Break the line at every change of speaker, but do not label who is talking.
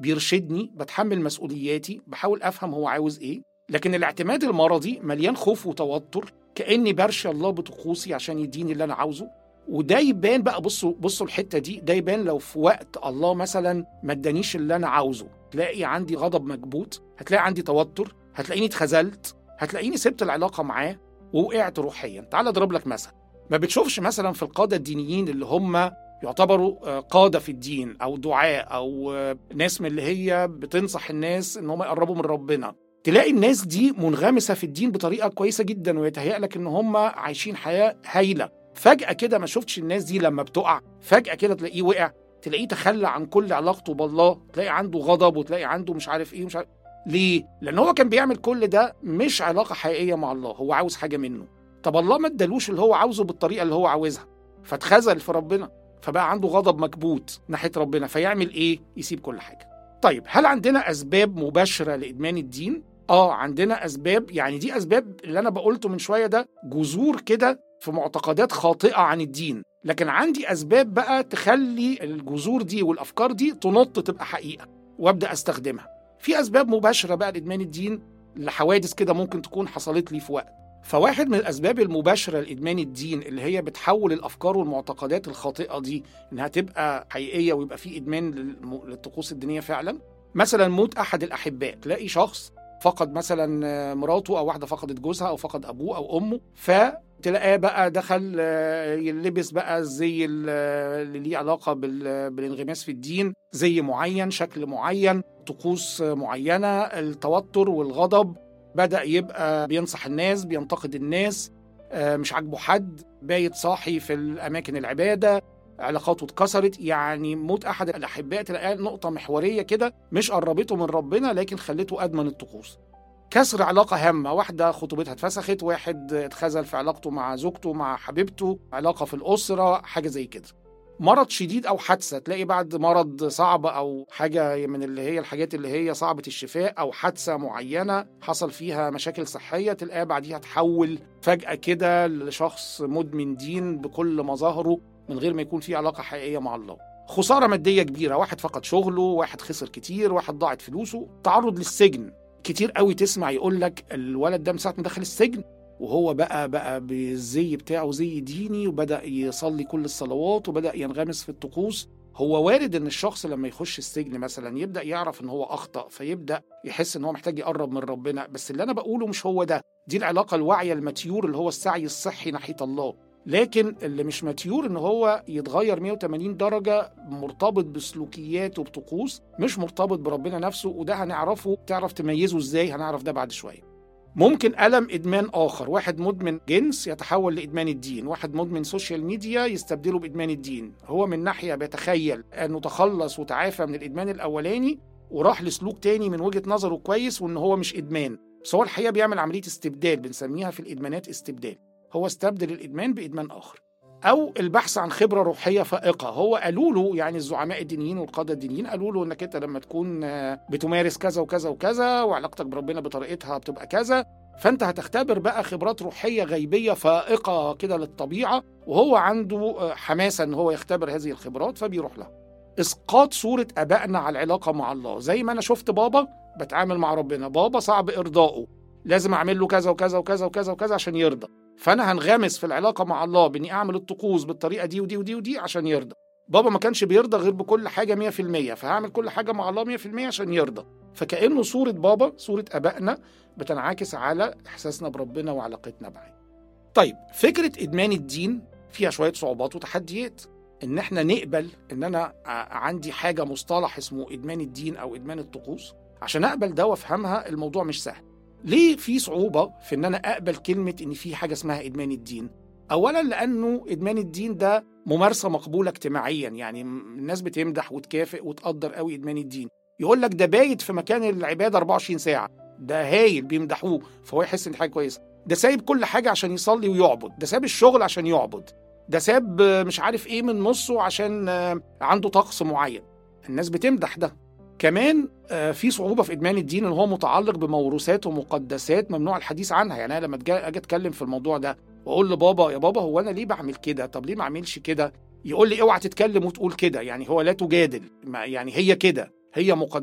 بيرشدني، بتحمل مسؤولياتي، بحاول أفهم هو عاوز إيه. لكن الاعتماد المرضي مليان خوف وتوتر، كأني برشي الله بطقوسي عشان يديني اللي أنا عاوزه. وده يبان بقى، بصوا الحتة دي، ده يبان لو في وقت الله مثلا ما ادانيش اللي أنا عاوزه، تلاقي عندي غضب مكبوت، هتلاقي عندي توتر، هتلاقيني اتخذلت، هتلاقيني سبت العلاقة معاه ووقعت روحيا. تعال أضرب لك مثل. ما بتشوفش مثلا في القادة الدينيين اللي هم يعتبروا قادة في الدين أو دعاء أو ناس من اللي هي بتنصح الناس إن هم يقربوا من ربنا، تلاقي الناس دي منغمسة في الدين بطريقة كويسة جدا، ويتهيأ لك إن هم عايشين حياة هايلة. فجأة كده ما شفتش الناس دي لما بتقع، فجأة كده تلاقيه وقع، تلاقيه تخلى عن كل علاقته بالله، تلاقي عنده غضب، وتلاقي عنده مش عارف إيه مش عارف. ليه؟ لأن هو كان بيعمل كل ده مش علاقة حقيقية مع الله، هو عاوز حاجة منه. طب الله ما ادالوش اللي هو عاوزه بالطريقة اللي هو عاوزها، فاتخذل في ربنا، فبقى عنده غضب مكبوت ناحية ربنا، فيعمل إيه؟ يسيب كل حاجة. طيب هل عندنا أسباب مباشرة لإدمان الدين؟ عندنا أسباب. يعني دي أسباب اللي أنا بقولته من شوية، ده جذور كده في معتقدات خاطئة عن الدين. لكن عندي أسباب بقى تخلي الجذور دي والأفكار دي تنط تبقى حقيقة وأبدأ أستخدمها. في أسباب مباشرة بقى لإدمان الدين، لحوادث كده ممكن تكون حصلت لي في وقت. فواحد من الأسباب المباشرة لإدمان الدين اللي هي بتحول الأفكار والمعتقدات الخاطئة دي إنها تبقى حقيقية ويبقى في إدمان للطقوس الدينية فعلا. مثلا موت أحد الأحباء، تلاقي شخص فقد مثلا مراته، أو واحدة فقدت جوزها، أو فقد أبوه أو أمه، فتلاقيه بقى دخل يلبس بقى الزي اللي ليه علاقة بالانغماس في الدين، زي معين، شكل معين، طقوس معينة. التوتر والغضب بدأ يبقى بينصح الناس، بينتقد الناس، مش عاجبه حد، بايت صاحي في الأماكن العبادة، علاقاته اتكسرت. يعني موت أحد الأحباء تلاقيها نقطة محورية كده، مش قربته من ربنا لكن خلته أدمن الطقوس. كسر علاقة هامة، واحدة خطوبتها اتفسخت، واحد اتخذل في علاقته مع زوجته، مع حبيبته، علاقة في الأسرة، حاجة زي كده. مرض شديد أو حادثة، تلاقي بعد مرض صعب أو حاجة من اللي هي الحاجات اللي هي صعبة الشفاء، أو حادثة معينة حصل فيها مشاكل صحية، تلاقيها بعديها تحول فجأة كده لشخص مدمن دين بكل مظاهره من غير ما يكون فيه علاقة حقيقية مع الله. خسارة مادية كبيرة، واحد فقد شغله، واحد خسر كتير، واحد ضاعت فلوسه. تعرض للسجن، كتير قوي تسمع يقولك الولد ده من ساعة ما دخل السجن وهو بقى بالزي بتاعه زي ديني، وبدأ يصلي كل الصلوات، وبدأ ينغمس في الطقوس. هو وارد ان الشخص لما يخش السجن مثلا يبدأ يعرف ان هو أخطأ، فيبدأ يحس ان هو محتاج يقرب من ربنا. بس اللي انا بقوله مش هو ده، دي العلاقة الواعية المتيور اللي هو السعي الصحي ناحية الله. لكن اللي مش متيور ان هو يتغير 180 درجة، مرتبط بسلوكيات وبطقوس، مش مرتبط بربنا نفسه. وده هنعرفه، تعرف تميزه ازاي؟ هنعرف ده بعد شوية. ممكن ألم إدمان آخر، واحد مدمن جنس يتحول لإدمان الدين، واحد مدمن سوشيال ميديا يستبدله بإدمان الدين. هو من ناحية بيتخيل أنه تخلص وتعافى من الإدمان الأولاني وراح لسلوك تاني من وجهة نظره كويس، وأنه هو مش إدمان، بس هو الحقيقة بيعمل عملية استبدال، بنسميها في الإدمانات استبدال. هو استبدل الإدمان بإدمان آخر. أو البحث عن خبرة روحية فائقة، هو قالوا له، يعني الزعماء الدينيين والقادة الدينيين قالوا له إنك أنت لما تكون بتمارس كذا وكذا وكذا، وعلاقتك بربنا بطريقتها بتبقى كذا، فأنت هتختبر بقى خبرات روحية غيبية فائقة كده للطبيعة. وهو عنده حماسة إن هو يختبر هذه الخبرات، فبيروح لها. إسقاط صورة آبائنا على العلاقة مع الله، زي ما أنا شفت بابا بتعامل مع ربنا، بابا صعب إرضائه، لازم أعمل له كذا وكذا وكذا وكذا وكذا عشان يرضى، فأنا هنغمس في العلاقة مع الله بإني أعمل الطقوس بالطريقة دي ودي ودي ودي عشان يرضى. بابا ما كانش بيرضى غير بكل حاجة 100%، فهعمل كل حاجة مع الله 100% عشان يرضى. فكأنه صورة بابا، صورة آبائنا، بتنعكس على إحساسنا بربنا وعلاقتنا معاه. طيب، فكرة إدمان الدين فيها شوية صعوبات وتحديات. إن إحنا نقبل إن أنا عندي حاجة مصطلح اسمه إدمان الدين أو إدمان الطقوس، عشان أقبل ده وأفهمها الموضوع مش سهل. ليه في صعوبة في إن أنا أقبل كلمة إن في حاجة اسمها إدمان الدين؟ أولاً لأنه إدمان الدين ده ممارسة مقبولة اجتماعياً، يعني الناس بتمدح وتكافئ وتقدر قوي إدمان الدين. يقول لك ده بايت في مكان العبادة 24 ساعة، ده هايل، بيمدحوه، فهو يحس إن حاجة كويسة. ده سايب كل حاجة عشان يصلي ويعبد، ده ساب الشغل عشان يعبد، ده ساب مش عارف إيه من نصه عشان عنده طقس معين. الناس بتمدح ده. كمان في صعوبة في إدمان الدين إن هو متعلق بموروثات ومقدسات ممنوع الحديث عنها. يعني أنا لما أجي أتكلم في الموضوع ده وأقول لبابا، يا بابا هو أنا ليه بعمل كده؟ طب ليه ما أعملش كده؟ يقول لي اوعى تتكلم وتقول كده، يعني هو لا تجادل، يعني هي كده، هي مقدسات